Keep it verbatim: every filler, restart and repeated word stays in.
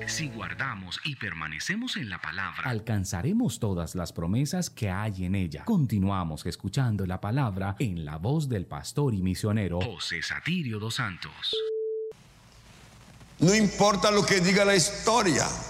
Si guardamos y permanecemos en la palabra, alcanzaremos todas las promesas que hay en ella. Continuamos escuchando la palabra en la voz del pastor y misionero José Satirio dos Santos. No importa lo que diga la historia.